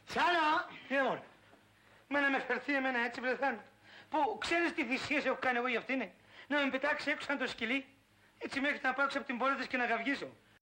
Σάνα! Μα να με φερθεί εμένα έτσι βρεθάνω. Που ξέρεις τι θυσίες έχω κάνει εγώ για αυτήν, να με πετάξει έξω σαν το σκυλί. Έτσι μέχρι να πάω από την πόρτα της και να γαυγίσω.